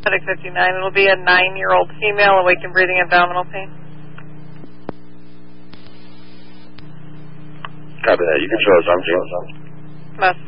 Pacific 59. It'll be a 9-year-old female, awake and breathing, abdominal pain. Copy that. You can show us something. Must